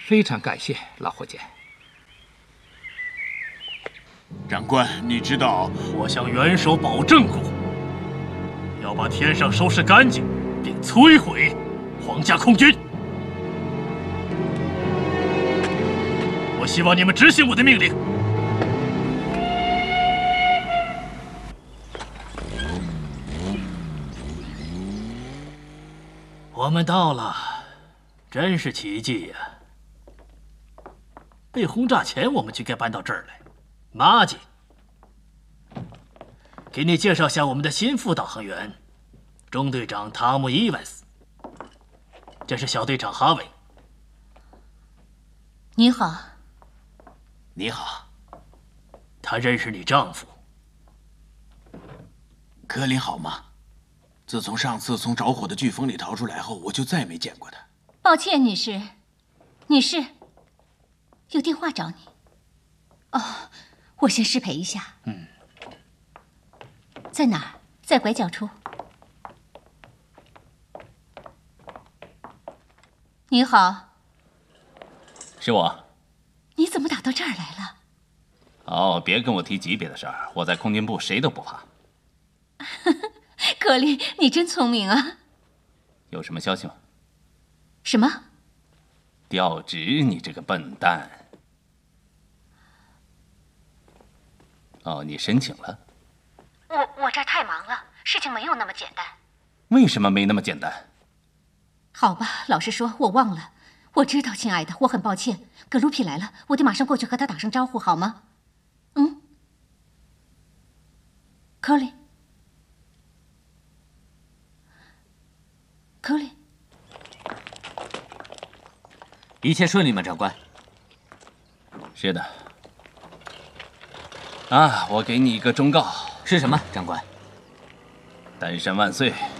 非常感谢老伙计。 长官，你知道， 我向元首保证过，要把天上收拾干净，并摧毁皇家空军。我希望你们执行我的命令。我们到了，真是奇迹呀！被轰炸前我们就该搬到这儿来。马吉，给你介绍下我们的新副导航员，中队长汤姆·伊文斯。这是小队长哈维。 你好。 你好。 他认识你丈夫。 科林好吗？自从上次从着火的飓风里逃出来后，我就再没见过他。 抱歉，女士，女士，有电话找你。哦，我先失陪一下。在哪儿？在拐角处。你好。 是我。 你怎么打到这儿来了？ 哦，别跟我提级别的事儿，我在空军部谁都不怕。 格林，你真聪明啊！ 有什么消息吗？ 什么？ 调职，你这个笨蛋！哦，你申请了？ 我这儿太忙了，事情没有那么简单。 为什么没那么简单？ 好吧，老实说，我忘了。我知道，亲爱的，我很抱歉。格鲁皮来了，我得马上过去和他打声招呼，好吗？科林。科林， 一切顺利吗，长官？ 是的。啊，我给你一个忠告。 是什么，长官？ 单身万岁，